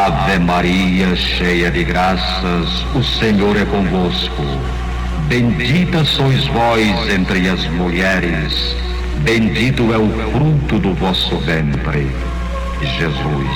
Ave Maria, cheia de graças, o Senhor é convosco. Bendita sois vós entre as mulheres, bendito é o fruto do vosso ventre, Jesus.